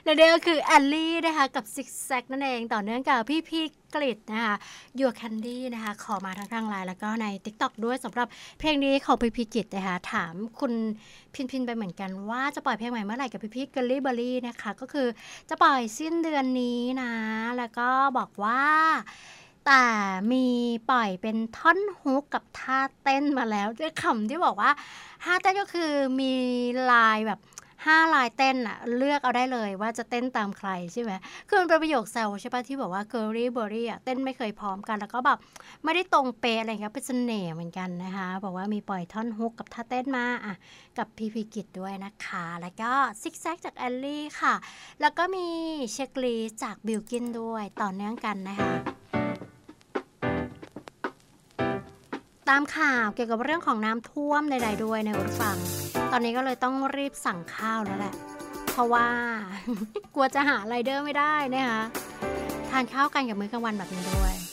และนี่ก็คือแอลลี่นะคะกับซิกแซกนั่นเองต่อเนื่องกับพี่กฤษนะคะยัวแคนดี้นะคะขอมาทั้งทางไลน์แล้วก็ใน TikTok ด้วยสำหรับเพลงนี้ของพี่กฤษนะคะถามคุณพินไปเหมือนกันว่าจะปล่อยเพลงใหม่เมื่อไหร่กับพี่เกลลี่เบอร์รี่นะคะก็คือจะปล่อยสิ้นเดือนนี้นะแล้วก็บอกว่าแต่มีปล่อยเป็นท่อนฮุกกับท่าเต้นมาแล้วด้วยคำที่บอกว่าท่าเต้นก็คือมีลายแบบ5ลายเต้นอะเลือกเอาได้เลยว่าจะเต้นตามใครใช่ไหมคือมันเป็นประโยคแซวใช่ปะที่บอกว่า Girly Berry อะเต้นไม่เคยพร้อมกันแล้วก็แบบไม่ได้ตรงเป๊ะอะไรเงี้ยเป็นเสน่ห์เหมือนกันนะคะบอกว่ามีปล่อยท่อนฮุกกับท่าเต้นมาอะกับพีกิจด้วยนะคะแล้วก็ซิกแซกจากแอลลี่ค่ะแล้วก็มีเชคลีจากบิลกินด้วยต่อเนื่องกันนะคะตามข่าวเกี่ยวกับเรื่องของน้ำท่วมใดๆด้วยในอุฟังตอนนี้ก็เลยต้องรีบสั่งข้าวแล้วแหละเพราะว่า กลัวจะหาไรเดอร์ไม่ได้นะคะทานข้าวกันกับมื้อกลางวันแบบนี้ด้วย